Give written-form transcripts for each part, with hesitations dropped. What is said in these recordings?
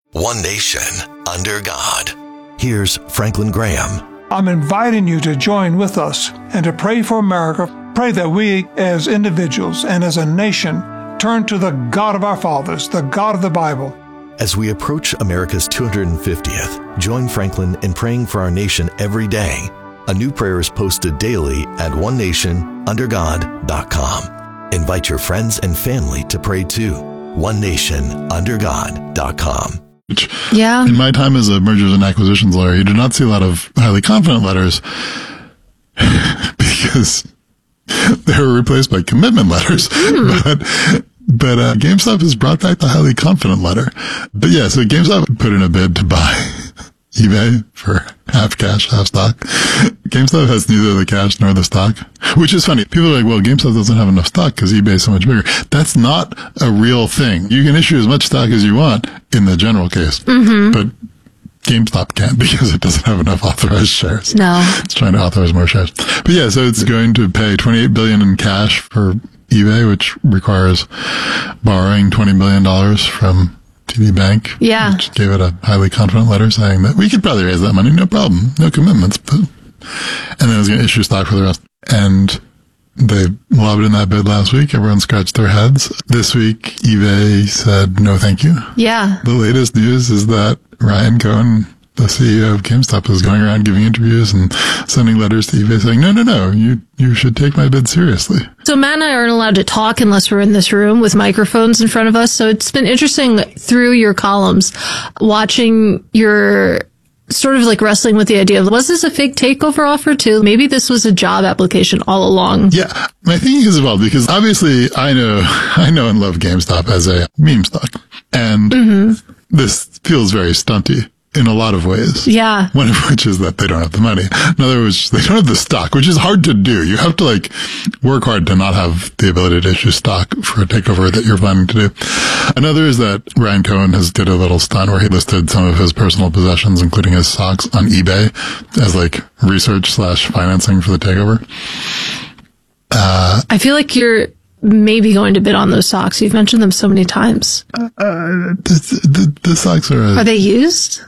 One nation under God. Here's Franklin Graham. I'm inviting you to join with us and to pray for America. Pray that we as individuals and as a nation turn to the God of our fathers, the God of the Bible. As we approach America's 250th, join Franklin in praying for our nation every day. A new prayer is posted daily at onenationundergod.com. Invite your friends and family to pray too. onenationundergod.com. Yeah. In my time as a mergers and acquisitions lawyer, you did not see a lot of highly confident letters because they were replaced by commitment letters. But GameStop has brought back the highly confident letter. But yeah, so GameStop put in a bid to buy eBay for half cash, half stock. GameStop has neither the cash nor the stock, which is funny. People are like, well, GameStop doesn't have enough stock because eBay is so much bigger. That's not a real thing. You can issue as much stock as you want in the general case, but GameStop can't because it doesn't have enough authorized shares. No. It's trying to authorize more shares. But yeah, so it's going to pay $28 billion in cash for eBay, which requires borrowing $20 billion from TD Bank. Yeah. Which gave it a highly confident letter saying that we could probably raise that money, no problem, no commitments. And then it was going to issue stock for the rest. And they lobbed in that bid last week. Everyone scratched their heads. This week, eBay said, no, thank you. Yeah. The latest news is that Ryan Cohen, the CEO of GameStop, is going around giving interviews and sending letters to eBay saying, no, you should take my bid seriously. So Matt and I aren't allowed to talk unless we're in this room with microphones in front of us. So it's been interesting through your columns, watching your sort of like wrestling with the idea of, was this a fake takeover offer too? Maybe this was a job application all along. Yeah. My thinking has evolved because obviously I know and love GameStop as a meme stock. And this feels very stunty in a lot of ways. Yeah. One of which is that they don't have the money. Another which they don't have the stock, which is hard to do. You have to work hard to not have the ability to issue stock for a takeover that you're planning to do. Another is that Ryan Cohen has did a little stunt where he listed some of his personal possessions, including his socks, on eBay as research/financing for the takeover. I feel like you're maybe going to bid on those socks. You've mentioned them so many times. The socks are they used?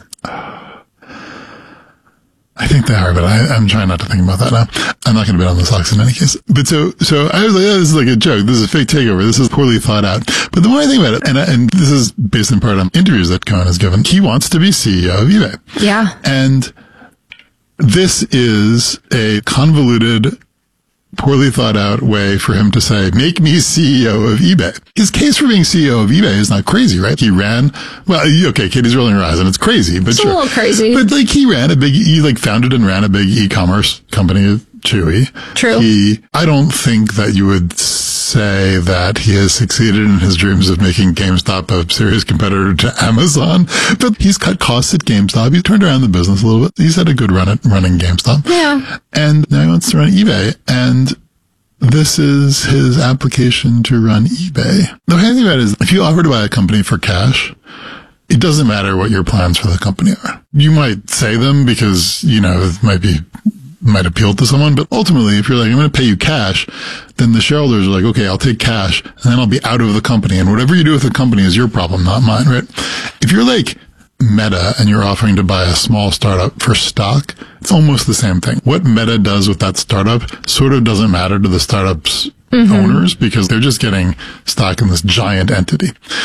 I think they are, but I'm trying not to think about that now. I'm not going to bid on the socks in any case. But so I was like, oh, this is like a joke. This is a fake takeover. This is poorly thought out. But the more I think about it, and this is based in part on interviews that Cohen has given, he wants to be CEO of eBay. Yeah. And this is a convoluted, poorly thought out way for him to say, make me CEO of eBay. His case for being CEO of eBay is not crazy, right? He ran, Katie's rolling her eyes and it's crazy, but it's a little crazy. But he founded and ran a big e-commerce company, Chewy. True. I don't think that you would say that he has succeeded in his dreams of making GameStop a serious competitor to Amazon, but he's cut costs at GameStop. He's turned around the business a little bit. He's had a good run at running GameStop. Yeah. And now he wants to run eBay. And this is his application to run eBay. The funny thing about it is, if you offer to buy a company for cash, it doesn't matter what your plans for the company are. You might say them because, it might appeal to someone, but ultimately, if you're like, I'm going to pay you cash, then the shareholders are like, okay, I'll take cash, and then I'll be out of the company, and whatever you do with the company is your problem, not mine, right? If you're like Meta and you're offering to buy a small startup for stock, it's almost the same thing. What Meta does with that startup sort of doesn't matter to the startup's owners because they're just getting stock in this giant entity.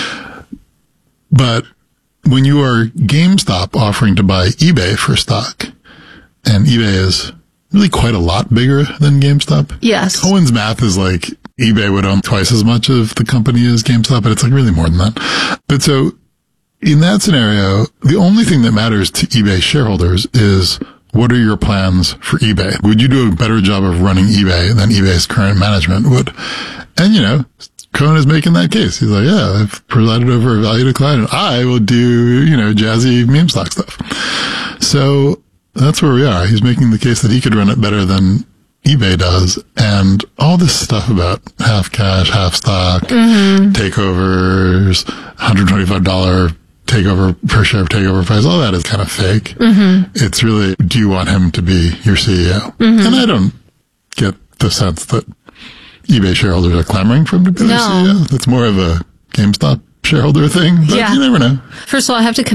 But when you are GameStop offering to buy eBay for stock, and eBay is really quite a lot bigger than GameStop. Yes. Cohen's math is like eBay would own twice as much of the company as GameStop, but it's really more than that. But so in that scenario, the only thing that matters to eBay shareholders is, what are your plans for eBay? Would you do a better job of running eBay than eBay's current management would? And, Cohen is making that case. He's like, yeah, I've presided over a value decline and I will do, jazzy meme stock stuff. So that's where we are. He's making the case that he could run it better than eBay does. And all this stuff about half cash, half stock, takeovers, $125 takeover per share of takeover price, all that is kind of fake. It's really, do you want him to be your CEO? And I don't get the sense that eBay shareholders are clamoring for him to be their CEO. That's more of a GameStop shareholder thing, but you never know. First of all, I have to